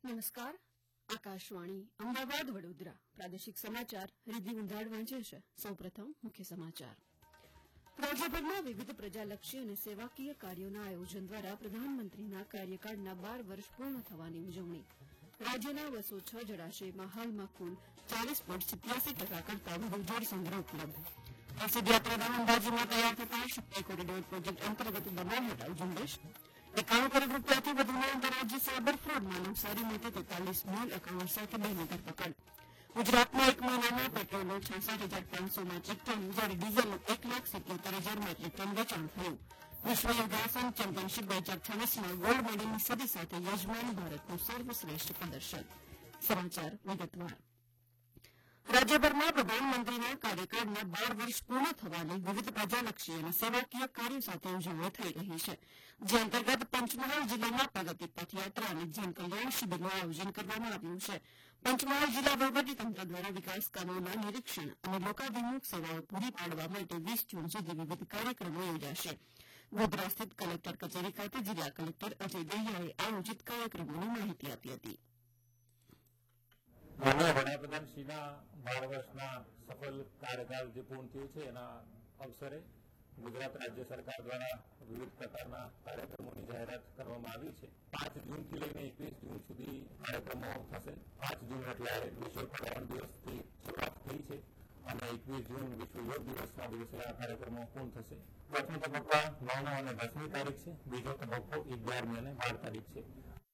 નમસ્કાર. આકાશવાણી અમદાવાદ વડોદરા પ્રાદેશિક સમાચાર રિદ્ધિ ઉંધાડ વાંચે છે. સૌપ્રથમ મુખ્ય સમાચાર. રાજ્યભરમાં વિવિધ પ્રજાલક્ષી અને સેવાકીય કાર્યોના આયોજન દ્વારા પ્રધાનમંત્રીના કાર્યકાળના 12 વર્ષ પૂર્ણ થવાની ઉજવણી. રાજ્યના 206 જળાશયમાં હાલમાં કુલ 40.87% કરતાં વધુ જળ સંગ્રહ ઉપલબ્ધ. હર્ષયાત્રાના અંદાજમાં તૈયાર થતા શક્તિ કોરિડોર પ્રોજેક્ટ અંતર્ગત દબાણ હટાવ ઝુંબેશ. 51 કરોડ રૂપિયાથી વધુના આંતરરાજ્ય સાયબર ફ્રોડમાં નવસારી માટે 43 મૂળ એકાઉન્ટ સાથે 2 ની ધરપકડ. ગુજરાતમાં એક મહિનામાં પેટ્રોલનો 66,500 મેટ્રિક ટન જ્યારે ડીઝલનો 1,77,000 મેટ્રિક ટન વેચાણ થયું. વિશ્વ યોગાસન ચેમ્પિયનશીપ 2026માં ગોલ્ડ મેડલની સદી સાથે યજમાન ભારતનું સર્વશ્રેષ્ઠ પ્રદર્શન. સમાચાર વિગતવાર. રાજ્યભરમાં પ્રધાનમંત્રીના કાર્યકાળના 12 વર્ષ પૂર્ણ થવાની વિવિધ પ્રજાલક્ષી અને સેવાકીય કાર્યો સાથે ઉજવણી થઈ રહી છે. જે અંતર્ગત પંચમહાલ જિલ્લામાં પ્રગતિ પથયાત્રા અને જનકલ્યાણ શિબિરનું આયોજન કરવામાં આવ્યું છે. પંચમહાલ જિલ્લા વહીવટીતંત્ર દ્વારા વિકાસ કામોના નિરીક્ષણ અને લોકાભિમુખ સેવાઓ પૂરી પાડવા માટે 20 જૂન સુધી વિવિધ કાર્યક્રમો યોજાશે. ગોધરા સ્થિત કલેક્ટર કચેરી ખાતે જિલ્લા કલેક્ટર અજય દહિયાએ આયોજિત કાર્યક્રમોની માહિતી આપી હતી. માનનીય વડાપ્રધાનશ્રીના 12 વર્ષના સફળ કાર્યકાળ જે પૂર્ણ થયું છે એના અવસરે ગુજરાત રાજ્ય સરકાર દ્વારા વિવિધ પ્રકારના કાર્યક્રમોની જાહેરાત કરવામાં આવી છે. 5 જૂનથી લઈને 21 જૂન સુધી કાર્યક્રમો થશે. 5 જૂન એટલે વિશ્વ પર્યાવરણ દિવસથી શરૂઆત થઈ છે અને 21 જૂન વિશ્વ યોગ દિવસના દિવસે આ કાર્યક્રમો પૂર્ણ થશે. પ્રથમ તબક્કા 9 અને 10મી તારીખ છે. બીજો તબક્કો 11મી અને 12 તારીખ છે.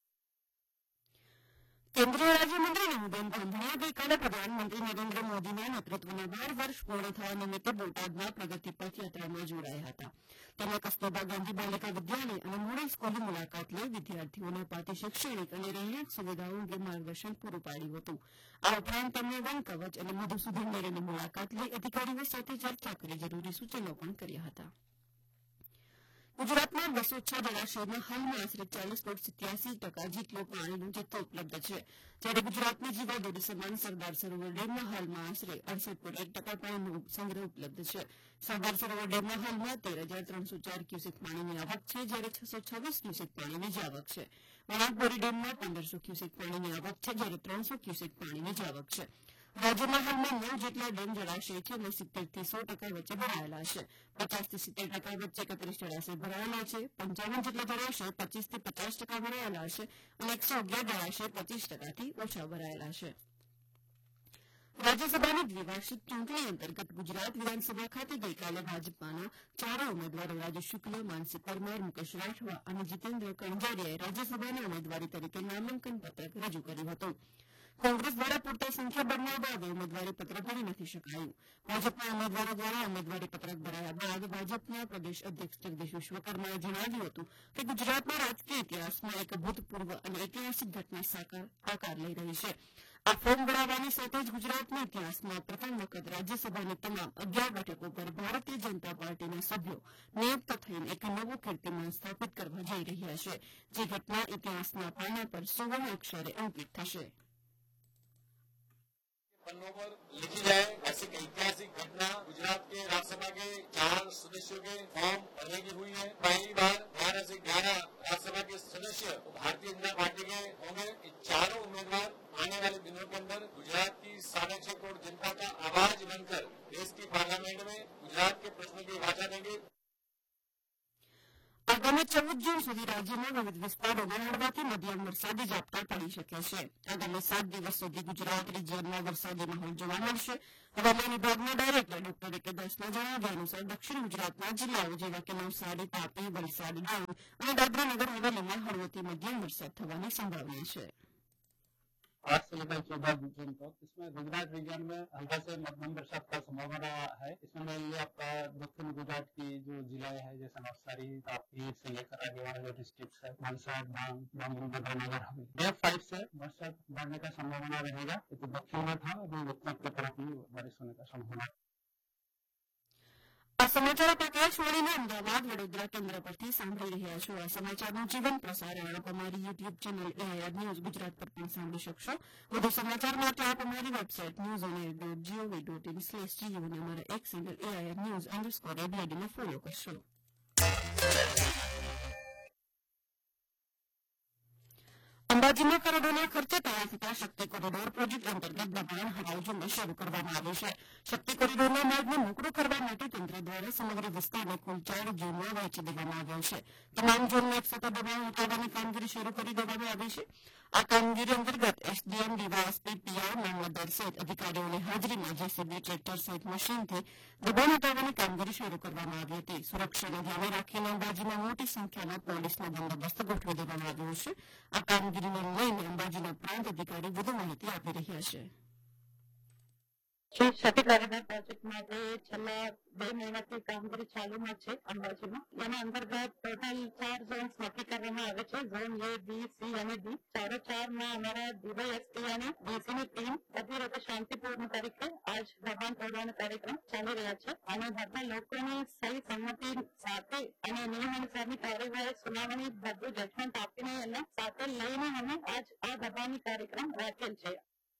કેન્દ્રીય રાજ્યમંત્રી નમોદન બાંધણીએ ગઈકાલે પ્રધાનમંત્રી નરેન્દ્ર મોદીના નેતૃત્વના 12 વર્ષ પૂર્ણ થવા નિમિત્તે બોટાદમાં પ્રગતિ પથયાત્રામાં જોડાયા હતા. તેમણે કસ્તુરબા ગાંધી બાલિકા વિદ્યાલય અને મોડલ સ્કૂલની મુલાકાત લઈ વિદ્યાર્થીઓને અપાતી શૈક્ષણિક અને રહેણાંક સુવિધાઓ અંગે માર્ગદર્શન પૂરું પાડ્યું હતું. આ ઉપરાંત તેમણે વન કવચ અને મધુસૂદન ડેરીની મુલાકાત લઈ અધિકારીઓ સાથે ચર્ચા કરી જરૂરી સૂચનો પણ કર્યા હતા. ગુજરાતમાં 206 જળાશયોમાં હાલમાં આશરે 40.87% જેટલો પાણીનો જથ્થો ઉપલબ્ધ છે. જ્યારે ગુજરાતની જીવાદોરી સમાન સરદાર સરોવર ડેમમાં હાલમાં આશરે 68% પાણીનો સંગ્રહ ઉપલબ્ધ છે. સરદાર સરોવર ડેમમાં હાલમાં 13,304 ક્યુસેક પાણીની આવક છે, જ્યારે 626 ક્યુસેક પાણીની જ આવક છે. વણાકબોરી ડેમમાં 1,500 ક્યુસેક પાણીની આવક છે, જ્યારે 300 ક્યુસેક પાણીની જ આવક છે. રાજ્યમાં હાલમાં 9 જેટલા ડેમ જળાશય છે અને 70 થી 100% વચ્ચે ભરાયેલા છે. 50 થી 70% વચ્ચે 31 જળાશય ભરાયેલા છે. 55 જેટલા જળાશય 25 થી 50% ભરાયેલા છે અને 111 જળાશય 25% થી ઓછા ભરાયેલા છે. રાજ્યસભાની દ્વિવાર્ષિક ચૂંટણી અંતર્ગત ગુજરાત વિધાનસભા ખાતે ગઈકાલે ભાજપાના 4 ઉમેદવારો રાજુ શુક્લ, માનસી પરમાર, મુકેશ રાઠવા અને જીતેન્દ્ર કણઝારિયાએ રાજ્યસભાના ઉમેદવારી તરીકે નામાંકન પત્રક રજૂ કર્યું હતું. કોંગ્રેસ દ્વારા પૂરતા સંખ્યાબળના અભાવે ઉમેદવારી પત્ર ભરી નથી શકાયું. ભાજપના ઉમેદવારો દ્વારા ઉમેદવારી પત્રક ભરાયા બાદ ભાજપના પ્રદેશ અધ્યક્ષ જગદીશ વિશ્વકર્માએ જણાવ્યું હતું કે ગુજરાતના રાજકીય ઇતિહાસમાં એક ભૂતપૂર્વ અને ઐતિહાસિક ઘટના આકાર લઈ રહી છે. આ ફોર્મ ભરાવાની સાથે જ ગુજરાતના ઇતિહાસમાં પ્રથમ વખત રાજ્યસભાની તમામ 11 બેઠકો પર ભારતીય જનતા પાર્ટીના સભ્યો નિયુક્ત થઈને એક નવું કીર્તિમાન સ્થાપિત કરવા જઈ રહ્યા છે. જે ઘટના ઇતિહાસના પાના પર સુવર્ણ અક્ષરે અંકિત થશે. पन्नों पर लिखी जाए ऐसी ऐतिहासिक घटना गुजरात के राज्यसभा के 4 सदस्यों के फॉर्म भरने की हुई है. पहली बार 12 से 11 राज्यसभा के सदस्य भारतीय जनता पार्टी के होंगे. चारों उम्मीदवार आने वाले दिनों के अंदर गुजरात की 6.5 करोड़ जनता का आवाज बनकर देश की पार्लियामेंट में गुजरात के प्रश्नों की वाचा देंगे. આગામી 14 જૂન સુધી રાજ્યના વિવિધ વિસ્તારોમાં હળવાથી મધ્યમ વરસાદી ઝાપટા પડી શકે છે. આગામી 7 દિવસ સુધી ગુજરાત રિજિયનમાં વરસાદી માહોલ જોવા મળશે. હવામાન વિભાગના ડાયરેક્ટર ડોક્ટર કે દાસના જણાવ્યા અનુસાર દક્ષિણ ગુજરાતના જિલ્લાઓ જેવા કે નવસારી, તાપી, વલસાડ, ડાંગ અને દાદરા નગર હવેલીમાં હળવોથી મધ્યમ વરસાદ થવાની સંભાવના છે. 8 से लेकर 14 जून तक इसमें गुजरात रीजन में हल्का से मध्यम बरसात का संभावना है. इसमें ये आपका दक्षिण गुजरात की जो जिलाएं हैं जैसे नवसारी, तापी से लेकर आगे वाला जो डिस्ट्रिक्ट है वलसाड, डांग, डामोर, दादरा नगर हवेली, ये 5 से बरसात बढ़ने का संभावना रहेगा. तो दक्षिण में था अभी उत्तर की तरफ भी बारिश होने का संभावना. આ સમાચાર આકાશવાણીના અમદાવાદ વડોદરા કેન્દ્ર પરથી સાંભળી રહ્યા છો. આ સમાચારનું જીવન પ્રસારણ આપ અમારી YouTube channel AIR news Gujarat પર પણ સાંભળી શકશો. વધુ સમાચાર માટે આપ અમારી વેબસાઇટ news.gov.in/geo અને અમારા એક્સ હેન્ડલ AIR_news_ABD ફોલો કરશો. અંબાજીમાં કરોડોના ખર્ચે તૈયાર થતા શક્તિ કોરિડોર પ્રોજેક્ટ અંતર્ગત દબાણ હરાવજોને શરૂ કરવામાં આવ્યું છે. શક્તિ કોરિડોરના માર્ગને મોકળો કરવા માટે તંત્ર દ્વારા સમગ્ર વિસ્તારને કુલ 4 ઝોનમાં વહેંચી દેવામાં આવ્યો છે. તમામ ઝોનમાં એક સાથે દબાણ હટાવવાની કામગીરી શરૂ કરી દેવામાં આવી છે. આ કામગીરી અંતર્ગત એસડીએમ, ડીવાયએસપી, પીઆર, મામલતદાર સહિત અધિકારીઓની હાજરીમાં જેસીબી, ટ્રેક્ટર સહિત મશીનથી દબાણ હટાવવાની કામગીરી શરૂ કરવામાં આવી હતી. સુરક્ષાને ધ્યાને રાખીને અંબાજીમાં મોટી સંખ્યામાં પોલીસનો બંદોબસ્ત ગોઠવી દેવામાં આવ્યો છે. આ કામગીરીને લઈને અંબાજીના પ્રાંત અધિકારી વધુ માહિતી આપી રહ્યા છે. શક્તિ કોરિડોર પ્રોજેક્ટ માટે છેલ્લા 2 મહિનાથી કામગીરી ચાલુમાં છે અંબાજીમાં. એના અંતર્ગત ટોટલ 4 ઝોન્સ નક્કી કરવામાં આવે છે. ઝોન A, B, C અને D. 4 અમારા ડીવાયએસપી અને ડીસીની ટીમ બધી રીતે શાંતિપૂર્ણ તરીકે આજ દબાણ તોડવાનો કાર્યક્રમ ચાલી રહ્યા છે અને બધા લોકોની સહી સંમતિ સાથે અને નિયમાનુસારની કાર્યવાહી સુનાવણી બધું જજમેન્ટ આપીને એને સાથે લઈને અમે આજ આ દબાણની કાર્યક્રમ રાખેલ છે.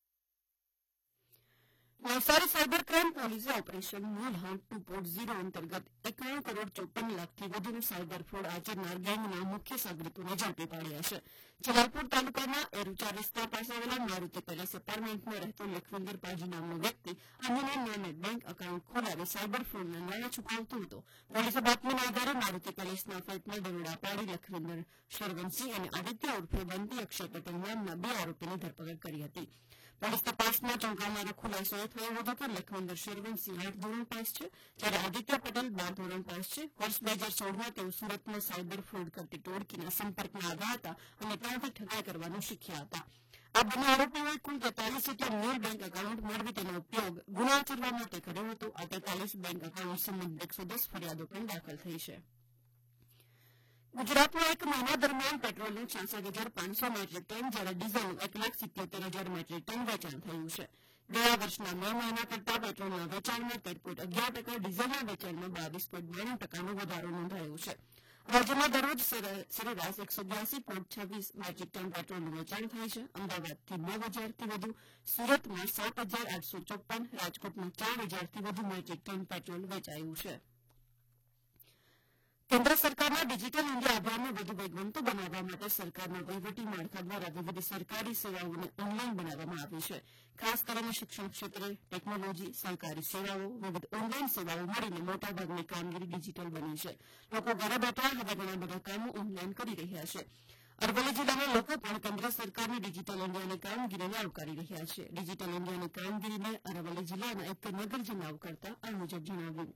નવસારી સાયબર ક્રાઇમ પોલીસે ઓપરેશન મૂલહાંટ 2.0 અંતર્ગત 51 કરોડ 54 લાખથી વધુનું સાયબર ફ્રોડ આચરનાર ગેંગના મુખ્ય સાગરીતોને ઝડપી પાડ્યા છે. જલાલપુર તાલુકાના એરુચા રસ્તા પાસે આવેલા મારુતિ પેલેસ એપાર્ટમેન્ટમાં રહેતો લખવિંદર પાજી નામનો વ્યક્તિ અન્યના નામે બેંક એકાઉન્ટ ખોલાવી સાયબર ફ્રોડના નાણાં છુપાવતો હતો. પોલીસે બાતમીના આધારે મારુતિ પેલેસના ફ્લેટમાં દરોડા પાડી લખવિંદર શરવનસિંહ અને આદિત્ય ઉર્ફે બંટી અક્ષય પટેલ નામના 2 આરોપીની ધરપકડ કરી હતી. પોલીસ તપાસમાં ચોંકાવનારો ખુલાસો એ થયો હતો કે લખવિંદર શરવનસિંહ 8 ધોરણ પાસ છે, જ્યારે આદિત્ય પટેલ 12 ધોરણ પાસ છે. વર્ષ 2016માં તેઓ સુરતમાં સાયબર ફ્રોડ કરતી ટોળકીના સંપર્કમાં આવ્યા હતા અને ત્યાંથી ઠગાઈ કરવાનું શીખ્યા હતા. આ બંને આરોપીઓએ કુલ 43 જેટલા ન્યૂ બેંક એકાઉન્ટ મેળવી તેનો ઉપયોગ ગુના આચરવા માટે કર્યો હતો. આ 43 બેંક એકાઉન્ટ સંબંધિત 110 ફરિયાદો પણ દાખલ થઈ છે. ગુજરાતમાં એક મહિના દરમિયાન પેટ્રોલનું 66,500 મેટ્રિક ટન જ્યારે ડીઝલનું 1,77,000 મેટ્રિક ટન વેચાણ થયું છે. ગયા વર્ષના મે મહિના કરતાં પેટ્રોલના વેચાણમાં 13.11%, ડીઝલના વેચાણમાં 22.92% વધારો નોંધાયો છે. રાજ્યમાં દરરોજ સરેરાશ 182.26 મેટ્રિક ટન પેટ્રોલનું વેચાણ થાય છે. અમદાવાદથી 9,000થી વધુ, સુરતમાં 7,854, રાજકોટમાં 4,000થી વધુ મેટ્રિક ટન પેટ્રોલ વેચાયું છે. કેન્દ્ર સરકારના ડિજિટલ ઇન્ડિયા અભિયાનને વધુ વેગવંતુ બનાવવા માટે સરકારના વહીવટી માળખા દ્વારા વિવિધ સરકારી સેવાઓને ઓનલાઈન બનાવવામાં આવી છે. ખાસ કરીને શિક્ષણ ક્ષેત્રે ટેકનોલોજી, સહકારી સેવાઓ, વિવિધ ઓનલાઈન સેવાઓ મળીને મોટાભાગની કામગીરી ડિજિટલ બની છે. લોકો ઘરે બેઠા હવે ઘણા બધા કામો ઓનલાઈન કરી રહ્યા છે. અરવલ્લી જિલ્લાના લોકો પણ કેન્દ્ર સરકારની ડિજિટલ ઇન્ડિયાની કામગીરીને આવકારી રહ્યા છે. ડિજિટલ ઇન્ડિયાની કામગીરીને અરવલ્લી જિલ્લાના એક નગરજન આવકારતા આ મુજબ જણાવ્યું.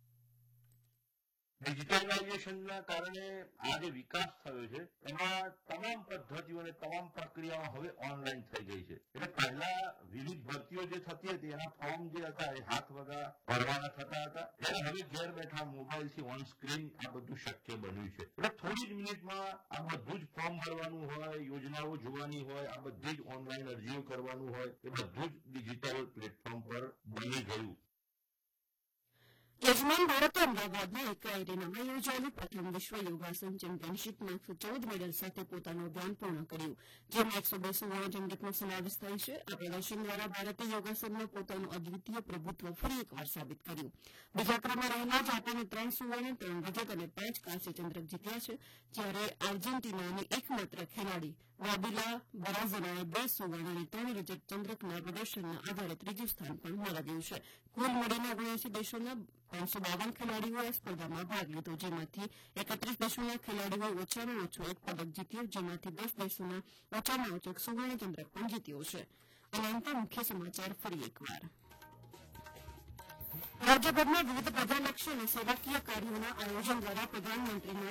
ડિજિટલાઇઝેશનના કારણે આ જે વિકાસ થયો છે એમાં તમામ પદ્ધતિઓ અને તમામ પ્રક્રિયાઓ હવે ઓનલાઈન થઈ ગઈ છે. એટલે પહેલા વિવિધ ભરતીઓ જે થતી હતી એના ફોર્મ જે હતા એ હાથ વગા ભરવાના થતા હતા, ત્યારે હવે ઘેર બેઠા મોબાઈલથી ઓન સ્ક્રીન આ બધું શક્ય બન્યું છે. એટલે થોડી જ મિનિટમાં આ બધું જ ફોર્મ ભરવાનું હોય, યોજનાઓ જોવાની હોય, આ બધી જ ઓનલાઈન અરજીઓ કરવાનું હોય, એ બધું જ ડિજિટલ પ્લેટફોર્મ પર બની ગયું. યજમાન ભારતે અમદાવાદના એકા એરેનામાં યોજાયેલી પ્રથમ વિશ્વ યોગાસન ચેમ્પિયનશીપમાં 114 મેડલ સાથે પોતાનું અભિયાન પૂર્ણ કર્યું, જેમાં 102 સુવર્ણચંદ્રકનો સમાવેશ થાય છે. આ પ્રદર્શન દ્વારા ભારતે યોગાસનમાં પોતાનું અદ્વિતીય પ્રભુત્વ ફરી એકવાર સાબિત કર્યું. બીજા ક્રમે રહેલા જાપાને 3 સુવર્ણ, 3 રજત અને 5 કાંસ્ય ચંદ્રક જીત્યા છે, જ્યારે આર્જેન્ટિનાની એકમાત્ર ખેલાડી વાબીલા બરાઝનાએ 2 સુવર્ણ અને 3 રજત ચંદ્રકના પ્રદર્શનના આધારે ત્રીજું સ્થાન પણ મેળવ્યું છે. કુલ મળીને 79 દેશોના 552 ખેલાડીઓએ આ સ્પર્ધામાં ભાગ લીધો, જેમાંથી 31 દેશોના ખેલાડીઓએ ઓછામાં ઓછો એક પદક જીત્યો, જેમાંથી 10 દેશોના ઓછામાં ઓછો એક સુવર્ણ ચંદ્રક પણ જીત્યો છે. અને અંતે મુખ્ય સમાચાર ફરી એકવાર. રાજ્યભરમાં વિવિધ પ્રજાલક્ષી અને સેવાકીય કાર્યોના આયોજન દ્વારા પ્રધાનમંત્રી